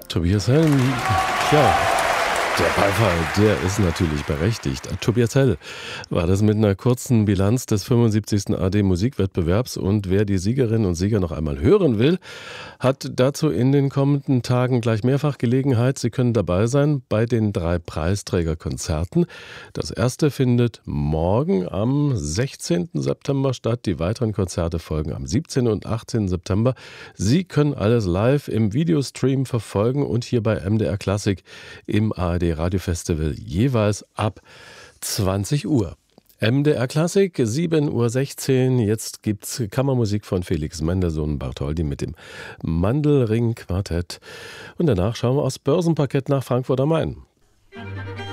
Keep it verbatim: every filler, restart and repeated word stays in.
Tobias Helm, ja, der Beifall, der ist natürlich berechtigt. Tobias Hell war das mit einer kurzen Bilanz des fünfundsiebzigsten A R D-Musikwettbewerbs. Und wer die Siegerinnen und Sieger noch einmal hören will, hat dazu in den kommenden Tagen gleich mehrfach Gelegenheit. Sie können dabei sein bei den drei Preisträgerkonzerten. Das erste findet morgen am sechzehnten September statt. Die weiteren Konzerte folgen am siebzehnten und achtzehnten September. Sie können alles live im Videostream verfolgen und hier bei M D R Klassik im A R D Radiofestival jeweils ab zwanzig Uhr. M D R Klassik, sieben Uhr sechzehn. Jetzt gibt's Kammermusik von Felix Mendelssohn Bartholdy mit dem Mandelring-Quartett. Und danach schauen wir aufs Börsenparkett nach Frankfurt am Main.